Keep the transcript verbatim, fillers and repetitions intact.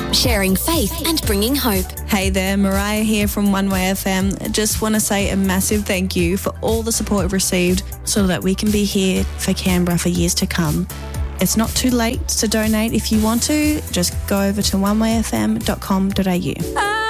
sharing faith and bringing hope. Hey there, Mariah here from One Way F M. Just want to say a massive thank you for all the support we've received so that we can be here for Canberra for years to come. It's not too late to donate if you want to. Just go over to one way f m dot com dot a u.